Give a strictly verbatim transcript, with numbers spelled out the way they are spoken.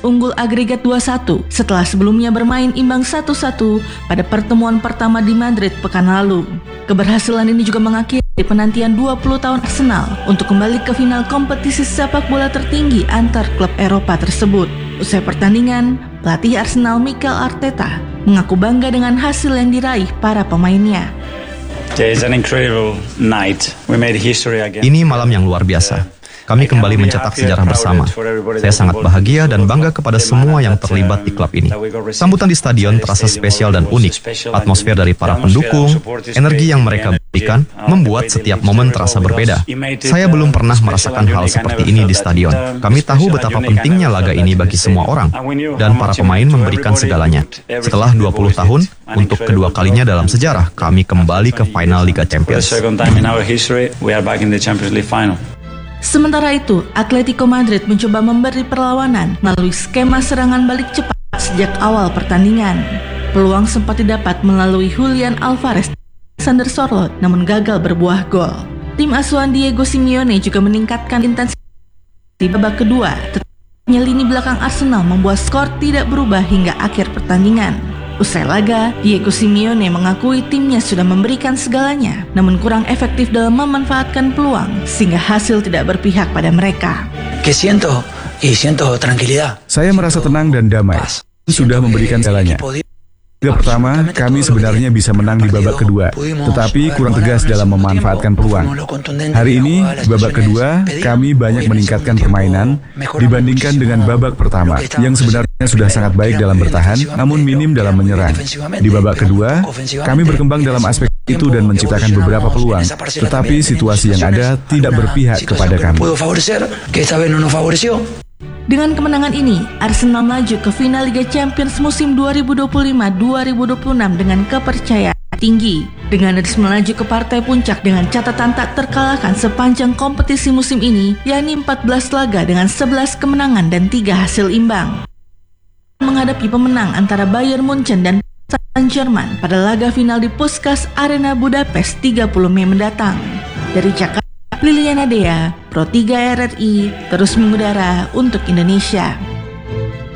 unggul agregat dua satu setelah sebelumnya bermain imbang satu satu pada pertemuan pertama di Madrid pekan lalu. Keberhasilan ini juga mengakhiri penantian dua puluh tahun Arsenal untuk kembali ke final kompetisi sepak bola tertinggi antar klub Eropa tersebut. Usai pertandingan, pelatih Arsenal Mikel Arteta mengaku bangga dengan hasil yang diraih para pemainnya. Ini malam yang luar biasa. Kami kembali mencetak sejarah bersama. Saya sangat bahagia dan bangga kepada semua yang terlibat di klub ini. Sambutan di stadion terasa spesial dan unik. Atmosfer dari para pendukung, energi yang mereka berikan, membuat setiap momen terasa berbeda. Saya belum pernah merasakan hal seperti ini di stadion. Kami tahu betapa pentingnya laga ini bagi semua orang, dan para pemain memberikan segalanya. Setelah dua puluh tahun, untuk kedua kalinya dalam sejarah, kami kembali ke final Liga Champions. Sementara itu, Atletico Madrid mencoba memberi perlawanan melalui skema serangan balik cepat sejak awal pertandingan. Peluang sempat didapat melalui Julian Alvarez dan Alexander Sørloth, namun gagal berbuah gol. Tim asuhan Diego Simeone juga meningkatkan intensitas di babak kedua, tetapi lini belakang Arsenal membuat skor tidak berubah hingga akhir pertandingan. Usai laga, Diego Simeone mengakui timnya sudah memberikan segalanya, namun kurang efektif dalam memanfaatkan peluang, sehingga hasil tidak berpihak pada mereka. Saya merasa tenang dan damai. Sudah memberikan segalanya. Liga pertama, kami sebenarnya bisa menang di babak kedua, tetapi kurang tegas dalam memanfaatkan peluang. Hari ini, babak kedua, kami banyak meningkatkan permainan dibandingkan dengan babak pertama, yang sebenarnya sudah sangat baik dalam bertahan, namun minim dalam menyerang. Di babak kedua, kami berkembang dalam aspek itu dan menciptakan beberapa peluang, tetapi situasi yang ada tidak berpihak kepada kami. Dengan kemenangan ini, Arsenal melaju ke final Liga Champions musim dua ribu dua puluh lima dua ribu dua puluh enam dengan kepercayaan tinggi. Dengan terus melaju ke partai puncak dengan catatan tak terkalahkan sepanjang kompetisi musim ini, yakni empat belas laga dengan sebelas kemenangan dan tiga hasil imbang. Menghadapi pemenang antara Bayern Munchen dan Paris Saint-Germain pada laga final di Puskás Arena Budapest tiga puluh Mei mendatang. Dari Jakarta, Liliana Dea, Pro tiga R R I, terus mengudara untuk Indonesia.